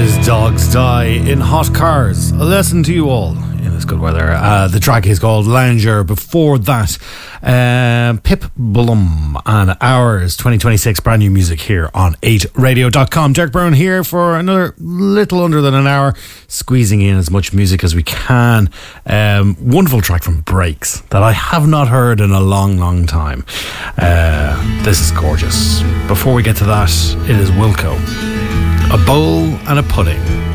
Dogs Die in Hot Cars. A lesson to you all in this good weather. The track is called Lounger. Before that, Pip Blum and Hours 2026, brand new music here on 8radio.com. Derek Byrne here for another little under than an hour, squeezing in as much music as we can. Wonderful track from Breaks that I have not heard in a long time. This is gorgeous. Before we get to that, it is Wilco. A bowl and a pudding.